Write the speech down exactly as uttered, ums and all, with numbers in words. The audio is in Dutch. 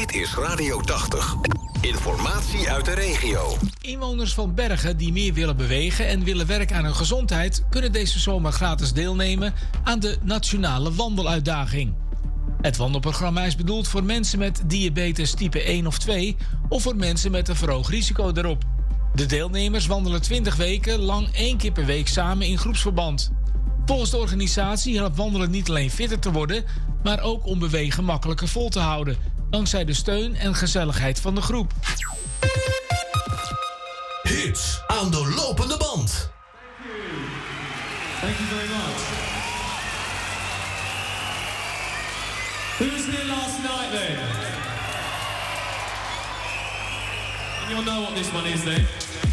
Dit is Radio tachtig. Informatie uit de regio. Inwoners van Bergen die meer willen bewegen en willen werken aan hun gezondheid kunnen deze zomer gratis deelnemen aan de Nationale Wandeluitdaging. Het wandelprogramma is bedoeld voor mensen met diabetes type één of twee of voor mensen met een verhoogd risico daarop. De deelnemers wandelen twintig weken lang één keer per week samen in groepsverband. Volgens de organisatie helpt wandelen niet alleen fitter te worden, maar ook om bewegen makkelijker vol te houden, dankzij de steun en gezelligheid van de groep. Hits aan de lopende band. Thank you very much. Who was here last night then? Anyone know what this one is then?